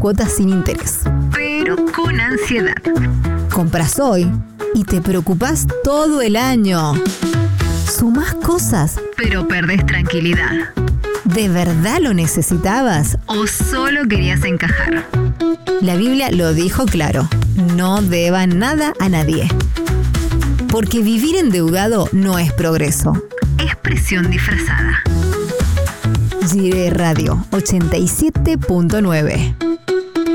cuotas sin interés. Pero con ansiedad. Compras hoy y te preocupás todo el año. Sumás cosas, pero perdés tranquilidad. ¿De verdad lo necesitabas? ¿O solo querías encajar? La Biblia lo dijo claro. No deban nada a nadie. Porque vivir endeudado no es progreso. Es presión disfrazada. Gire Radio 87.9